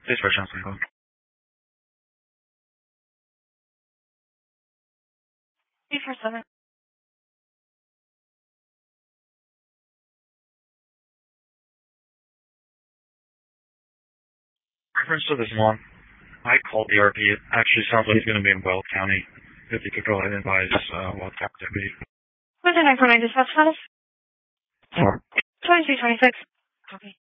Please press transfer code. Before 7. Reference to this one, I called the RP. It actually sounds like he's going to be in Weld County. If you could go ahead and advise what activity. What's the 949 dispatch status? 2326. Copy.